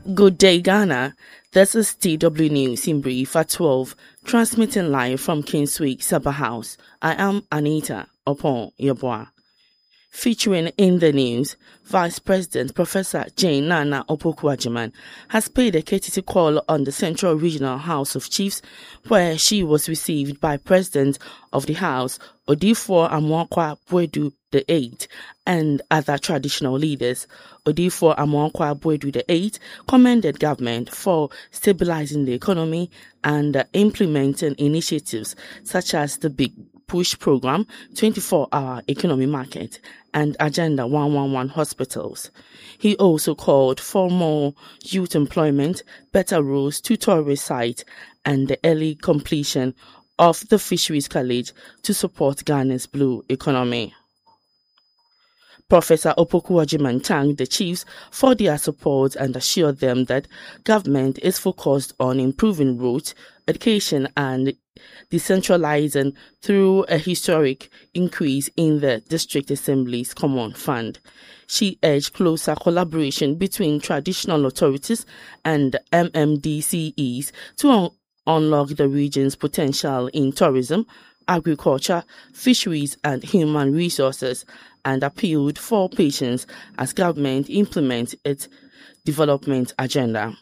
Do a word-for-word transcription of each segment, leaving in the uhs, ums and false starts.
Good day, Ghana. This is T W News in brief at twelve, transmitting live from Kingsway, Sabah House. I am Anita Opon Yeboah. Featuring in the news, Vice President Professor Jane Nana Opoku-Agyeman has paid a courtesy call on the Central Regional House of Chiefs, where she was received by President of the House Odifor Amoakwa-Boadu the eighth and other traditional leaders. Odifor Amoakwa-Boadu the eighth commended government for stabilizing the economy and uh, implementing initiatives such as the Big Push program, twenty-four hour economy market, and Agenda one one one hospitals. He also called for more youth employment, better roads to tourist sites, and the early completion of the Fisheries College to support Ghana's blue economy. Professor Opoku-Agyeman thanked the chiefs for their support and assured them that government is focused on improving roads, education, and decentralizing through a historic increase in the District Assembly's Common Fund. She urged closer collaboration between traditional authorities and M M D C Es to un- unlock the region's potential in tourism, agriculture, fisheries, and human resources, and appealed for patience as government implements its development agenda.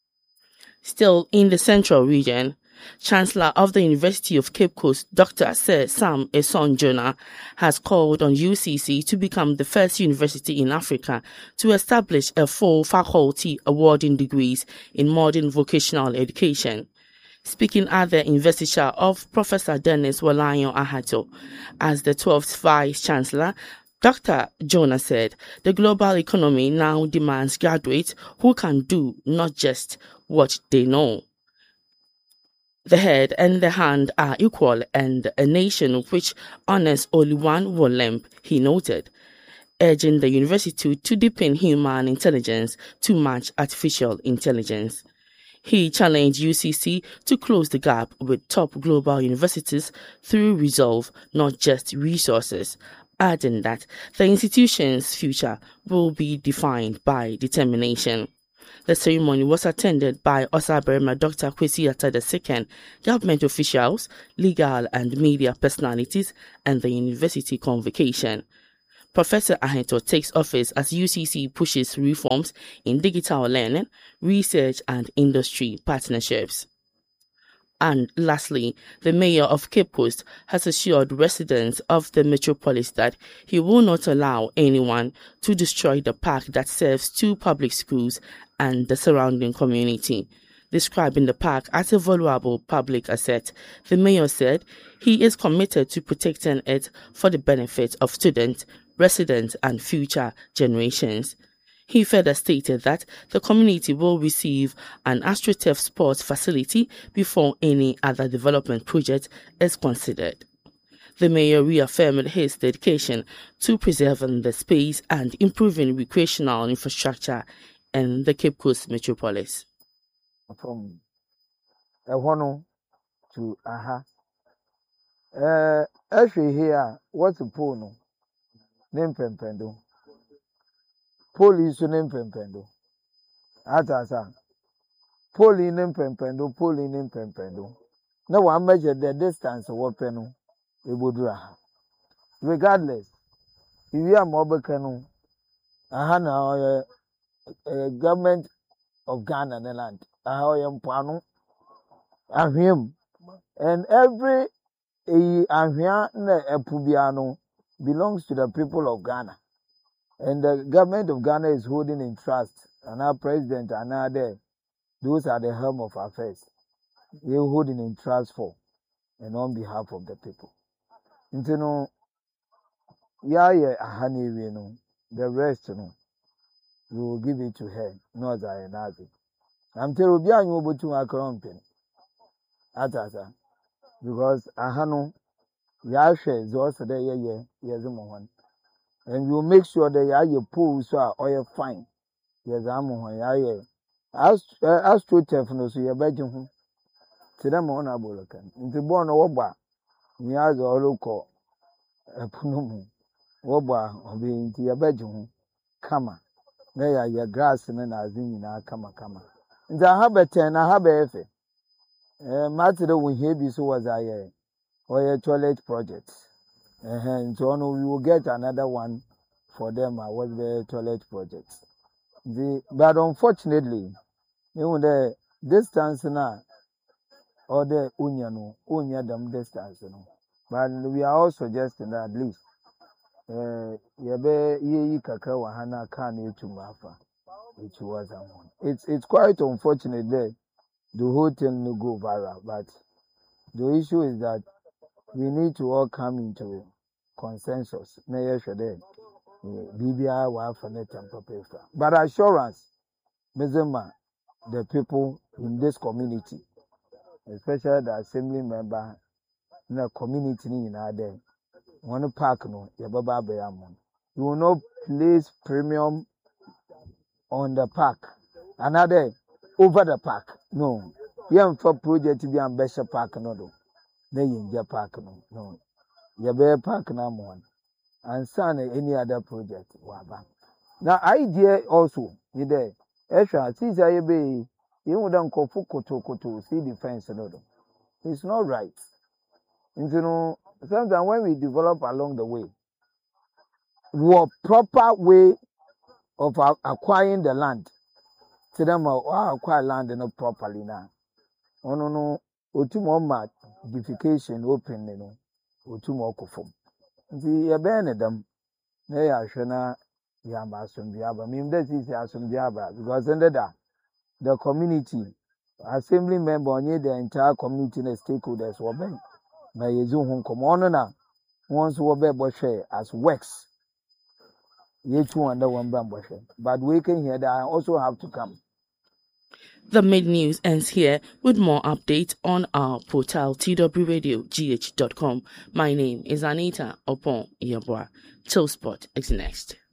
Still in the Central Region, Chancellor of the University of Cape Coast, Doctor Sir Sam Eson-Jonah, has called on U C C to become the first university in Africa to establish a full faculty awarding degrees in modern vocational education. Speaking at the investiture of Professor Dennis Walayo Ahato as the twelfth Vice-Chancellor, Doctor Jonah said the global economy now demands graduates who can do not just what they know. The head and the hand are equal, and a nation which honors only one will limp, he noted, urging the university to deepen human intelligence to match artificial intelligence. He challenged U C C to close the gap with top global universities through resolve, not just resources, adding that the institution's future will be defined by determination. The ceremony was attended by Osaberma Doctor Kwesi Atta the second, government officials, legal and media personalities, and the university convocation. Professor Ahento takes office as U C C pushes reforms in digital learning, research, and industry partnerships. And lastly, the mayor of Cape Coast has assured residents of the metropolis that he will not allow anyone to destroy the park that serves two public schools and the surrounding community. Describing the park as a valuable public asset, the mayor said he is committed to protecting it for the benefit of students, residents, and future generations. He further stated that the community will receive an AstroTurf sports facility before any other development project is considered. The mayor reaffirmed his dedication to preserving the space and improving recreational infrastructure in the Cape Coast metropolis. From Ehono to Aha. Uh, actually here, what's the pono? Name Pempendo. Police name Pempendo. Atasa. Poli name Pempendo, Poli name Pempendo. No one measure the distance of Wapeno, Ebudra. Regardless, if you are mobile canoe, Aha now, uh, government of Ghana and land. Aha, am Pano, Ahim, and every Ahia Pubiano belongs to the people of Ghana. And the government of Ghana is holding in trust. And our president and our there, those are the helm of affairs. They're holding in trust for and on behalf of the people. And you know, yeah, yeah, honey, you know, the rest, you know, we will give it to her, not I and I. I'm telling you, I'm able to accompany. Atasa. Because Ahano, Yasha is also there, yeah, yeah, yes, one. And you make sure that you have your pool so oil fine. Yes, I'm on yeah. As as to telephone, so you're bedroom. To them on a bolocan. Into born over, me as a local a punumu. Oba or being to your bedroom. Come on. na ya ya grass ne na azin nyina kama kama nza ha beten na ha be efe eh matire wo hie bi so was aye or a toilet project eh nso no we will get another one for them I was the toilet project the but unfortunately you know the distance na or the unya no unya them distance no but we are also suggesting that at least uh yebe yi kakra wa hana ka na etum afa it was one it's it's quite unfortunate that the whole thing will go viral but the issue is that we need to all come into consensus na yesho there bibia wa for net and paper but assurance mezema the people in this community especially the assembly member in the community in there one park no yababa bayamon you will not place premium on the park another over the park no yam for project be ambassador park no do na yinja park no no yabe park na mon and son any other project waba now idea also you there extra see say be you would don kofu koto koto see the fence no do it's not right you know sometimes when we develop along the way what proper way of acquiring the land to them acquire land no properly now ono no otumo ma edification open no otumo okofom nti ye be ne dem na ya hwe na ya ma asombi aba mim that is asombi aba because under that the community assembly member onye the entire community and stakeholders wo ben na yezu hu nkomo ono na once wo be bo hwe as works ye two under one bam bo hwe but we can hear that I also have to come. The mid-news ends here with more updates on our portal t w radio g h dot com. My name is Anita Opon Yabwa. Till Spot is next.